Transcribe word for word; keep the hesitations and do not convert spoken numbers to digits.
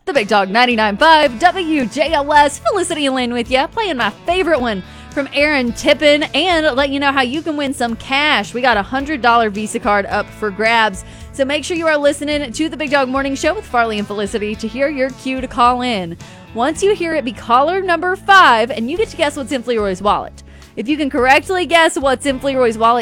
The Big Dog ninety-nine point five W J L S. Felicity and Lynn with you, playing my favorite one from Aaron Tippin, and let you know how you can win some cash. We got a one hundred dollars Visa card up for grabs. So make sure you are listening to the Big Dog Morning Show with Farley and Felicity to hear your cue to call in. Once you hear it, be caller number five, and you get to guess what's in Fleroy's wallet. If you can correctly guess what's in Fleroy's wallet,